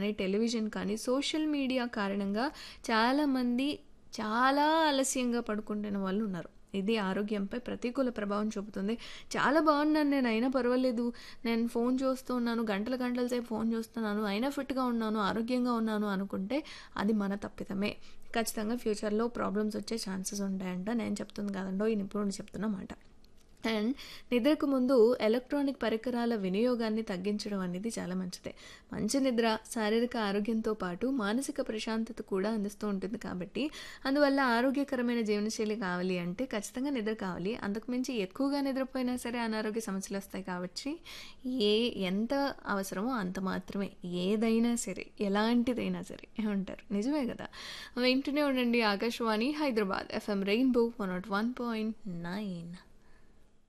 కానీ, టెలివిజన్ కానీ, social media కారణంగా చాలామంది చాలా ఆలస్యంగా పడుకుంటున్న వాళ్ళున్నారు. ఇది ఆరోగ్యంపై ప్రతికూల ప్రభావం చూపుతుంది. చాలా బాగున్నాను నేను, అయినా పర్వాలేదు. నేను ఫోను చూస్తూ ఉన్నాను. గంటల గంటల సేపు ఫోను చూస్తున్నాను. అయినా ఫిట్‌గా ఉన్నాను, ఆరోగ్యంగా ఉన్నాను అనుకుంటే అది మన తప్పిదమే. ఖచ్చితంగా ఫ్యూచర్‌లో ప్రాబ్లమ్స్ వచ్చే ఛాన్సెస్ ఉంటాయంట. నేను చెప్తుంది కాదండోయ్! ఈ నిపుణుడు చెప్తున్న మాట. అండ్ నిద్రకు ముందు ఎలక్ట్రానిక్ పరికరాల వినియోగాన్ని తగ్గించడం అనేది చాలా మంచిదే. మంచి నిద్ర శారీరక ఆరోగ్యంతో పాటు మానసిక ప్రశాంతత కూడా అందిస్తూ ఉంటుంది కాబట్టి, అందువల్ల ఆరోగ్యకరమైన జీవనశైలి కావాలి అంటే ఖచ్చితంగా నిద్ర కావాలి. అంతకు మించి ఎక్కువగా నిద్రపోయినా సరే అనారోగ్య సమస్యలు వస్తాయి కాబట్టి, ఎంత అవసరమో అంత మాత్రమే. ఏదైనా సరే, ఎలాంటిదైనా సరే ఉంటారు. నిజమే కదా! వింటూనే ఉండండి ఆకాశవాణి హైదరాబాద్ ఎఫ్ఎం రెయిన్బో 101.9.